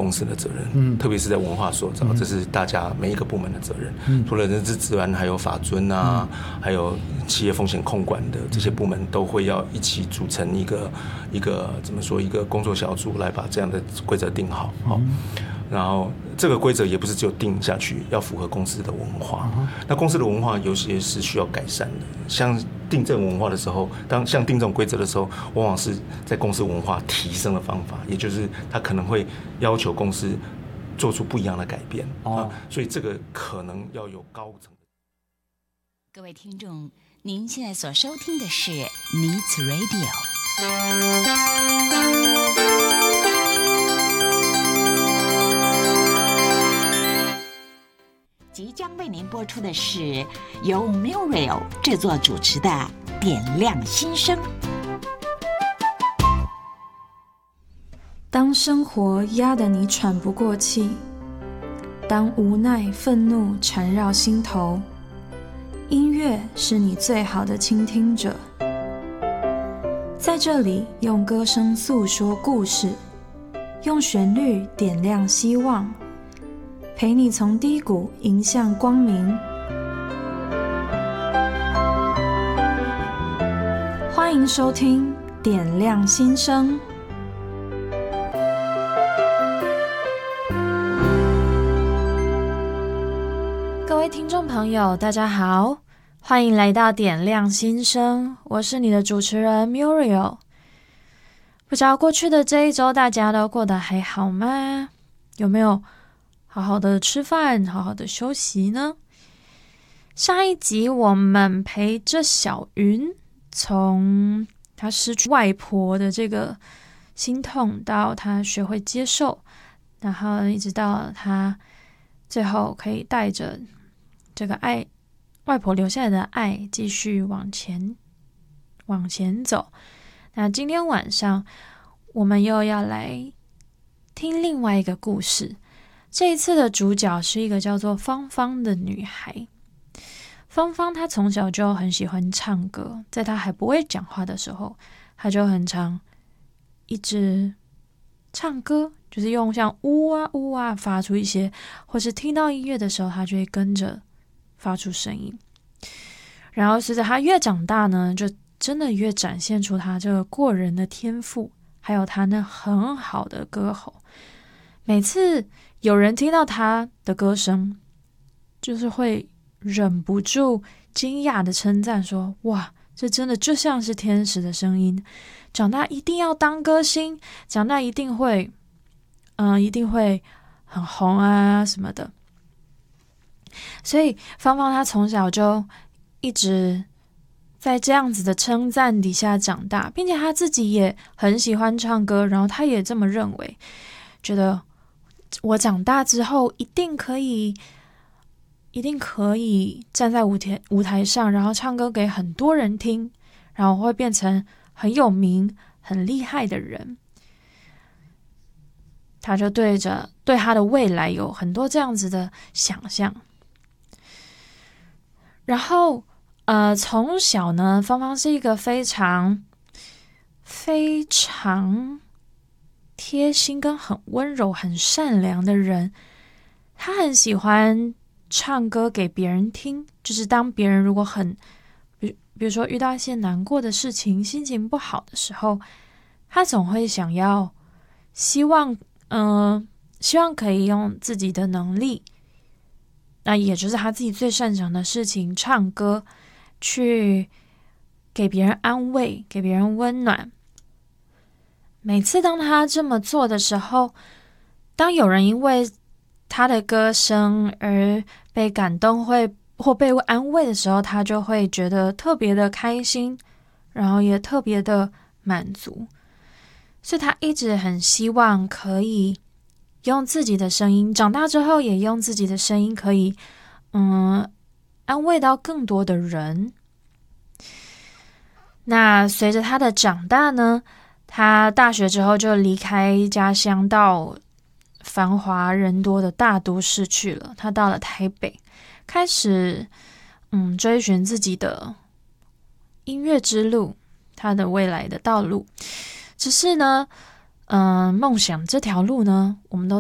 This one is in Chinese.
公司的责任，特别是在文化塑造，这是大家每一个部门的责任。除了人事治安，还有法遵啊，还有企业风险控管的这些部门，都会要一起组成一个怎么说一个工作小组来把这样的规则定好。然后这个规则也不是只有定下去，要符合公司的文化。那公司的文化有些是需要改善的，像定这种文化的时候，像定这种规则的时候，往往是在公司文化提升的方法，也就是他可能会要求公司做出不一样的改变所以这个可能要有高层。 各位听众，您现在所收听的是 Needs Radio。即将为您播出的是由 Muriel 制作主持的《点亮心声》。 当生活压得你喘不过气，当无奈、愤怒缠绕心头，音乐是你最好的倾听者。在这里，用歌声诉说故事，用旋律点亮希望，陪你从低谷迎向光明。欢迎收听《点亮心声》。各位听众朋友，大家好，欢迎来到《点亮心声》，我是你的主持人 Muriel。不知道过去的这一周大家都过得还好吗？有没有好好的吃饭，好好的休息呢？上一集我们陪着小云从她失去外婆的这个心痛到她学会接受，然后一直到她最后可以带着这个爱，外婆留下来的爱继续往前走。那今天晚上我们又要来听另外一个故事，这一次的主角是一个叫做芳芳的女孩。芳芳她从小就很喜欢唱歌，在她还不会讲话的时候，她就很常一直唱歌，就是用像呜啊呜啊发出一些，或是听到音乐的时候，她就会跟着发出声音。然后随着她越长大呢，就真的越展现出她这个过人的天赋，还有她那很好的歌喉。每次有人听到她的歌声，就是会忍不住惊讶的称赞说，哇，这真的就像是天使的声音，长大一定要当歌星，长大一定会很红啊什么的。所以芳芳她从小就一直在这样子的称赞底下长大，并且她自己也很喜欢唱歌，然后她也这么认为，觉得我长大之后一定可以站在舞台上，然后唱歌给很多人听，然后会变成很有名很厉害的人。他就对他的未来有很多这样子的想象。然后从小呢，芳芳是一个非常非常贴心跟很温柔很善良的人。他很喜欢唱歌给别人听，就是当别人如果比如说遇到一些难过的事情，心情不好的时候，他总会希望可以用自己的能力，那也就是他自己最擅长的事情，唱歌，去给别人安慰，给别人温暖。每次当他这么做的时候，当有人因为他的歌声而被感动或被安慰的时候，他就会觉得特别的开心，然后也特别的满足。所以他一直很希望可以用自己的声音，长大之后也用自己的声音可以安慰到更多的人。那随着他的长大呢，他大学之后就离开家乡到繁华人多的大都市去了。他到了台北，开始追寻自己的音乐之路，他的未来的道路。只是呢梦想这条路呢，我们都